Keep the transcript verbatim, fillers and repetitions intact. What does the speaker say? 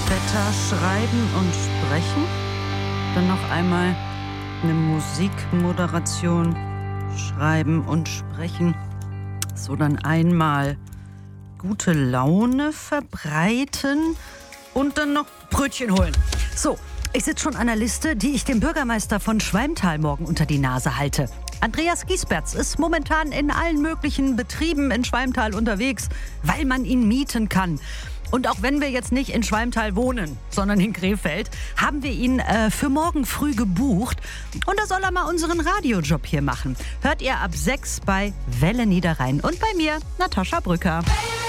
Wetter schreiben und sprechen. Dann noch einmal eine Musikmoderation schreiben und sprechen. So, dann einmal gute Laune verbreiten und dann noch Brötchen holen. So, ich sitze schon an der Liste, die ich dem Bürgermeister von Schwalmtal morgen unter die Nase halte. Andreas Giesberts ist momentan in allen möglichen Betrieben in Schwalmtal unterwegs, weil man ihn mieten kann. Und auch wenn wir jetzt nicht in Schwalmtal wohnen, sondern in Krefeld, haben wir ihn äh, für morgen früh gebucht. Und da soll er mal unseren Radiojob hier machen. Hört ihr ab sechs bei Welle Niederrhein. Und bei mir, Natascha Brücker.